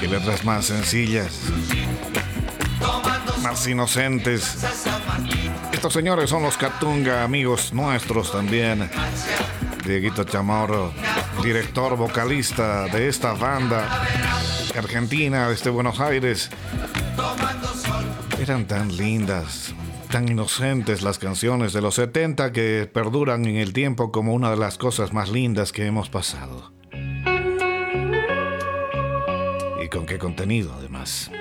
Qué letras más sencillas, más inocentes. Estos señores son los Catunga, amigos nuestros también. Dieguito Chamorro, director vocalista de esta banda argentina desde Buenos Aires. Eran tan lindas, tan inocentes las canciones de los 70 que perduran en el tiempo como una de las cosas más lindas que hemos pasado. Y con qué contenido, además.